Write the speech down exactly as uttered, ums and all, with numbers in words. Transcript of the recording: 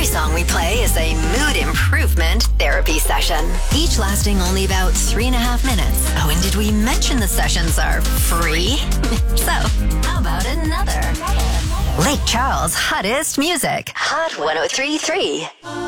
Every song we play is a mood improvement therapy session, each lasting only about three and a half minutes. Oh, and did we mention the sessions are free? So, how about another? Lake Charles' hottest music. Hot one oh three point three.